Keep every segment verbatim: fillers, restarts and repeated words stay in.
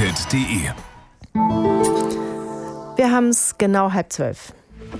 Radioticket punkt de. Wir haben es genau halb zwölf.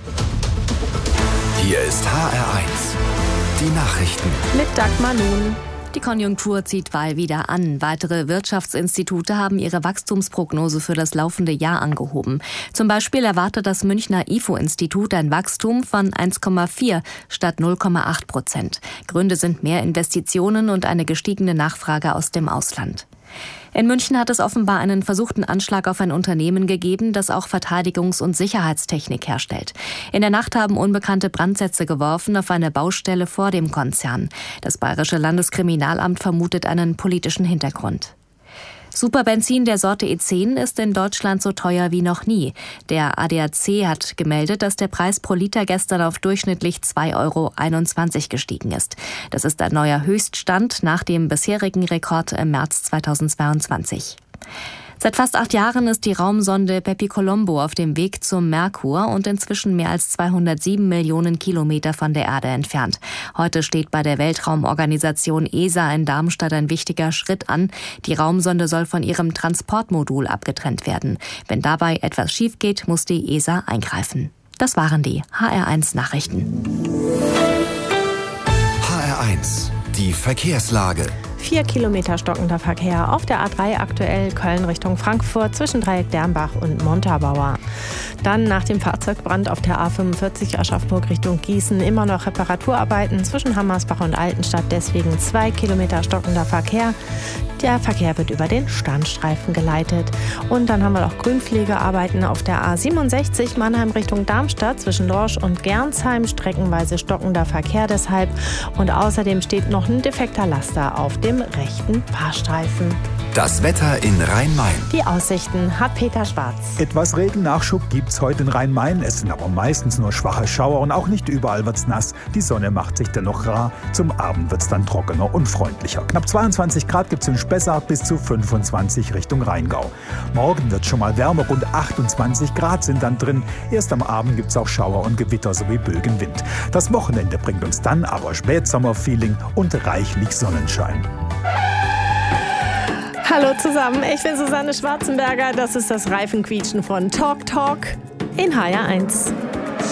Hier ist H R eins. Die Nachrichten. Mit Dagmar Nun. Die Konjunktur zieht bald wieder an. Weitere Wirtschaftsinstitute haben ihre Wachstumsprognose für das laufende Jahr angehoben. Zum Beispiel erwartet das Münchner I F O-Institut ein Wachstum von eins Komma vier statt null Komma acht Prozent. Gründe sind mehr Investitionen und eine gestiegene Nachfrage aus dem Ausland. In München hat es offenbar einen versuchten Anschlag auf ein Unternehmen gegeben, das auch Verteidigungs- und Sicherheitstechnik herstellt. In der Nacht haben Unbekannte Brandsätze geworfen auf eine Baustelle vor dem Konzern. Das Bayerische Landeskriminalamt vermutet einen politischen Hintergrund. Superbenzin der Sorte E zehn ist in Deutschland so teuer wie noch nie. Der A D A C hat gemeldet, dass der Preis pro Liter gestern auf durchschnittlich zwei Euro einundzwanzig gestiegen ist. Das ist ein neuer Höchststand nach dem bisherigen Rekord im März zweitausendzweiundzwanzig. Seit fast acht Jahren ist die Raumsonde Bepicolombo auf dem Weg zum Merkur und inzwischen mehr als zweihundertsieben Millionen Kilometer von der Erde entfernt. Heute steht bei der Weltraumorganisation E S A in Darmstadt ein wichtiger Schritt an. Die Raumsonde soll von ihrem Transportmodul abgetrennt werden. Wenn dabei etwas schief geht, muss die E S A eingreifen. Das waren die H R eins Nachrichten. H R eins. Die Verkehrslage. Vier Kilometer stockender Verkehr auf der A drei aktuell Köln Richtung Frankfurt zwischen Dreieck Dernbach und Montabaur. Dann nach dem Fahrzeugbrand auf der A fünfundvierzig Aschaffenburg Richtung Gießen immer noch Reparaturarbeiten zwischen Hammersbach und Altenstadt, deswegen zwei Kilometer stockender Verkehr. Der Verkehr wird über den Standstreifen geleitet. Und dann haben wir noch Grünpflegearbeiten auf der A siebenundsechzig Mannheim Richtung Darmstadt zwischen Lorsch und Gernsheim, streckenweise stockender Verkehr deshalb. Und außerdem steht noch ein defekter Laster auf dem rechten Fahrstreifen. Das Wetter in Rhein-Main. Die Aussichten hat Peter Schwarz. Etwas Regennachschub gibt's heute in Rhein-Main. Es sind aber meistens nur schwache Schauer und auch nicht überall wird's nass. Die Sonne macht sich dennoch rar. Zum Abend wird's dann trockener und freundlicher. Knapp zweiundzwanzig Grad gibt's in Spessart bis zu fünfundzwanzig Richtung Rheingau. Morgen wird's schon mal wärmer, rund achtundzwanzig Grad sind dann drin. Erst am Abend gibt's auch Schauer und Gewitter sowie Bögenwind. Das Wochenende bringt uns dann aber Spätsommerfeeling und reichlich Sonnenschein. Hallo zusammen, ich bin Susanne Schwarzenberger. Das ist das Reifenquietschen von Talk Talk in H R eins.